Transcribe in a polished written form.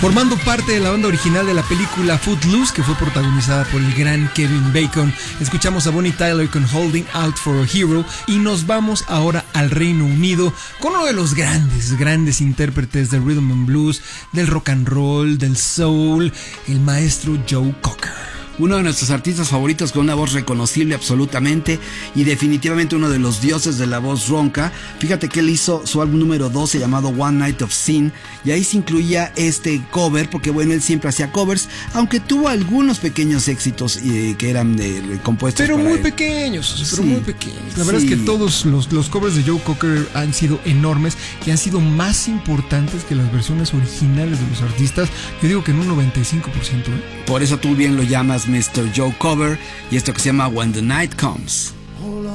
Formando parte de la banda original de la película Footloose, que fue protagonizada por el gran Kevin Bacon, escuchamos a Bonnie Tyler con Holding Out for a Hero y nos vamos ahora al Reino Unido con uno de los grandes intérpretes del rhythm and blues, del rock and roll, del soul, el maestro Joe Cocker. Uno de nuestros artistas favoritos con una voz reconocible absolutamente y definitivamente uno de los dioses de la voz ronca. Fíjate que él hizo su álbum número 12 llamado One Night of Sin y ahí se incluía este cover porque bueno, él siempre hacía covers, aunque tuvo algunos pequeños éxitos que eran compuestos pero para muy él. Pequeños, pero Sí, muy pequeños. La verdad sí. es que todos los covers de Joe Cocker han sido enormes y han sido más importantes que las versiones originales de los artistas. Yo digo que en un 95%. Por eso tú bien lo llamas Mr. Joe Cover y esto que se llama When the Night Comes.